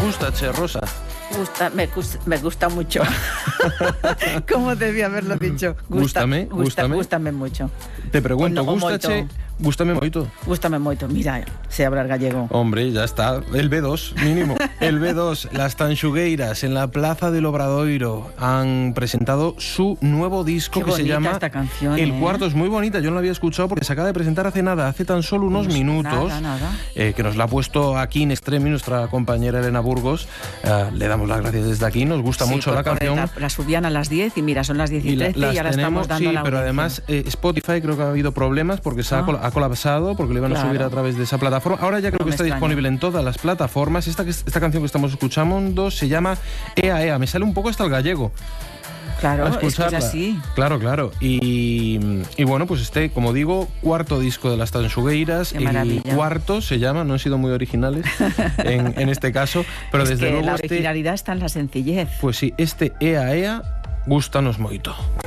Gustache, Rosa? Me gusta mucho. ¿Cómo debía haberlo dicho? Gústame. Gústame mucho. Te pregunto, O gustache, gústame moito. Gústame moito, mira, sé hablar gallego. Hombre, ya está, el B2 mínimo. El B2, las Tanxugueiras en la Plaza del Obradoiro han presentado su nuevo disco. Qué que se llama esta canción, El Cuarto. Es muy bonita, yo no la había escuchado porque se acaba de presentar hace nada, hace tan solo unos minutos. Nada. Que nos la ha puesto aquí in extremis nuestra compañera Elena Burgos. Le damos las gracias desde aquí, nos gusta mucho la canción. La subían a las 10 y mira, son las 10 y 13 y ahora estamos dando la pero audiencia. además Spotify creo que ha habido problemas porque se ha colapsado, porque lo iban a subir a través de esa plataforma. Ahora ya creo que está disponible en todas las plataformas. Esta canción que estamos escuchando se llama Ea Ea. Me sale un poco hasta el gallego. Claro, es que es así. Claro. Y bueno, pues como digo, cuarto disco de las Tanxugueiras. Y cuarto se llama, no han sido muy originales en este caso, pero es desde que luego la originalidad está en la sencillez. Pues sí, Ea Ea, gústanos moito.